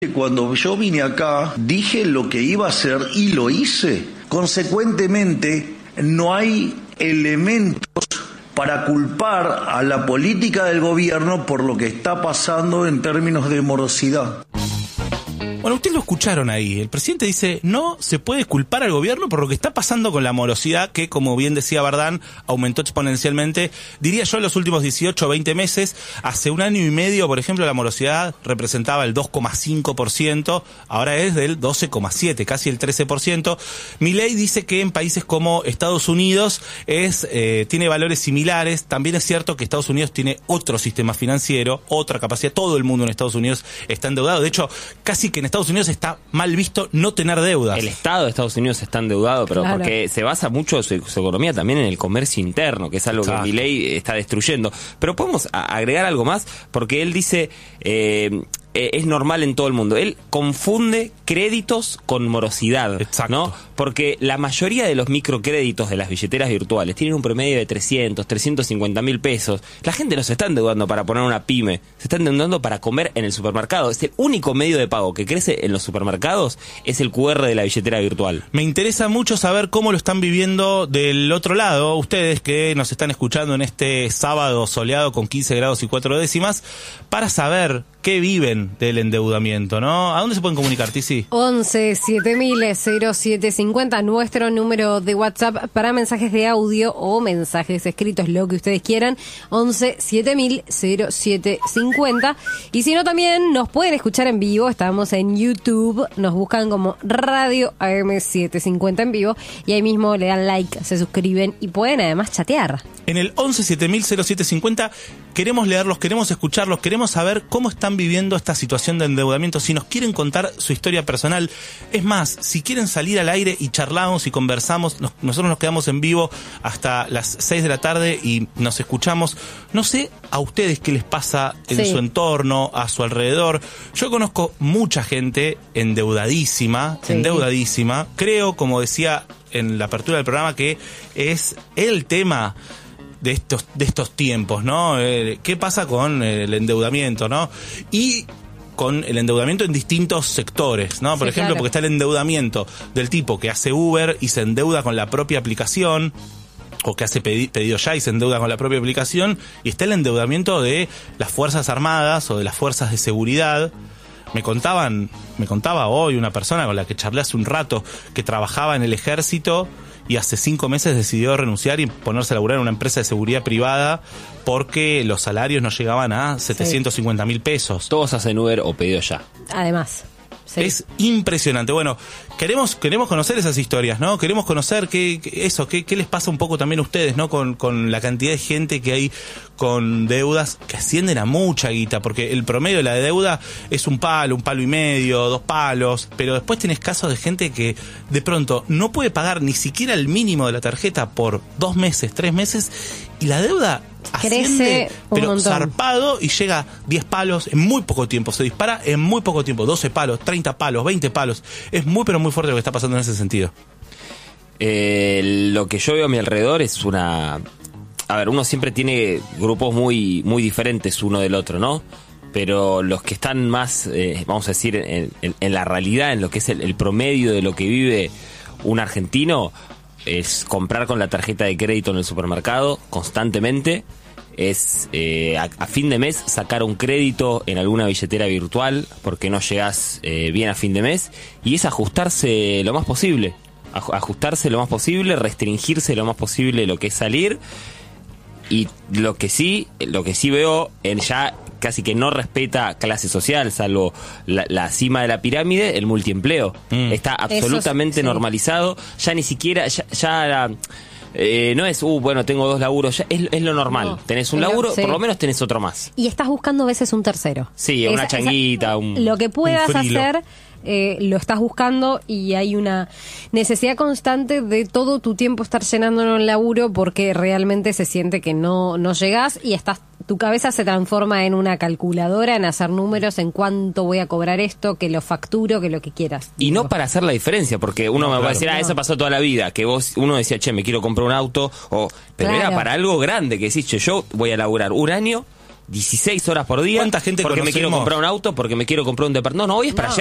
Cuando yo vine acá, dije lo que iba a hacer y lo hice. Consecuentemente, no hay elementos para culpar a la política del gobierno por lo que está pasando en términos de morosidad. Bueno, ustedes lo escucharon ahí. El presidente dice, no se puede culpar al gobierno por lo que está pasando con la morosidad, que, como bien decía Bardán, aumentó exponencialmente, diría yo, en los últimos 18 o 20 meses. Hace un año y medio, por ejemplo, la morosidad representaba el 2,5%, ahora es del 12,7%, casi el 13%. Milei dice que en países como Estados Unidos tiene valores similares. También es cierto que Estados Unidos tiene otro sistema financiero, otra capacidad. Todo el mundo en Estados Unidos está endeudado. De hecho, casi que en Estados Unidos está mal visto no tener deudas. El Estado de Estados Unidos está endeudado, pero claro, porque se basa mucho su economía también en el comercio interno, que es algo que Milei está destruyendo. Pero podemos agregar algo más, porque él dice... es normal en todo el mundo. Él confunde créditos con morosidad. Exacto. ¿No? Porque la mayoría de los microcréditos de las billeteras virtuales tienen un promedio de 350 mil pesos. La gente no se está endeudando para poner una pyme, se está endeudando para comer en el supermercado. Es el único medio de pago que crece en los supermercados, es el QR de la billetera virtual. Me interesa mucho saber cómo lo están viviendo del otro lado, ustedes que nos están escuchando en este sábado soleado con 15 grados y 4 décimas, para saber qué viven del endeudamiento, ¿no? ¿A dónde se pueden comunicar, Tizi? 11 7000 0750, nuestro número de WhatsApp para mensajes de audio o mensajes escritos, lo que ustedes quieran. 11 7000 0750. Y si no, también nos pueden escuchar en vivo. Estamos en YouTube, nos buscan como Radio AM750 en vivo y ahí mismo le dan like, se suscriben y pueden además chatear. En el 11 7000 0750 queremos leerlos, queremos escucharlos, queremos saber cómo están viviendo esta situación de endeudamiento, si nos quieren contar su historia personal. Es más, si quieren salir al aire y charlamos y conversamos, nosotros nos quedamos en vivo hasta las 6 de la tarde y nos escuchamos. No sé a ustedes qué les pasa en su entorno, a su alrededor. Yo conozco mucha gente endeudadísima. Creo, como decía en la apertura del programa, que es el tema de estos tiempos, ¿no? ¿Qué pasa con el endeudamiento, no? Y con el endeudamiento en distintos sectores, ¿no? Por ejemplo, porque está el endeudamiento del tipo que hace Uber y se endeuda con la propia aplicación, o que hace pedido ya y se endeuda con la propia aplicación, y está el endeudamiento de las Fuerzas Armadas o de las Fuerzas de Seguridad. Me contaba hoy una persona con la que charlé hace un rato que trabajaba en el ejército y hace 5 meses decidió renunciar y ponerse a laburar en una empresa de seguridad privada porque los salarios no llegaban a 750 mil pesos. Todos hacen Uber o pedido ya. Además. Sí. Es impresionante. Bueno, queremos conocer esas historias, ¿no? Queremos conocer qué les pasa un poco también a ustedes, ¿no? Con la cantidad de gente que hay con deudas que ascienden a mucha guita, porque el promedio de la deuda es un palo y medio, 2 palos, pero después tenés casos de gente que de pronto no puede pagar ni siquiera el mínimo de la tarjeta por 2 meses, 3 meses, y la deuda asciende, pero zarpado, y llega a 10 palos en muy poco tiempo, se dispara en muy poco tiempo, 12 palos, 30 palos, 20 palos. Es muy pero muy fuerte lo que está pasando en ese sentido. Lo que yo veo a mi alrededor es uno siempre tiene grupos muy, muy diferentes uno del otro, ¿no? Pero los que están más, vamos a decir, en la realidad, en lo que es el promedio de lo que vive un argentino, es comprar con la tarjeta de crédito en el supermercado constantemente, es a fin de mes sacar un crédito en alguna billetera virtual porque no llegás bien a fin de mes, y es ajustarse lo más posible, restringirse lo más posible lo que es salir. Y lo que sí veo, ya casi que no respeta clase social, salvo la cima de la pirámide, el multiempleo. Está absolutamente normalizado. Ya ni siquiera, no es, bueno, tengo 2 laburos, ya es lo normal. No, tenés un laburo, por lo menos tenés otro más. Y estás buscando a veces un tercero. Sí, una changuita, lo que puedas hacer, lo estás buscando, y hay una necesidad constante de todo tu tiempo estar llenándolo en laburo porque realmente se siente que no llegás y tu cabeza se transforma en una calculadora, en hacer números, en cuánto voy a cobrar esto, que lo facturo, que lo que quieras. Y no para hacer la diferencia, porque uno me va a decir, eso pasó toda la vida, que uno decía, me quiero comprar un auto, pero era para algo grande, que decís, yo voy a laburar un año 16 horas por día. ¿Cuánta gente porque me quiero conocemos? comprar un auto, porque me quiero comprar un departamento. No, hoy es para allá.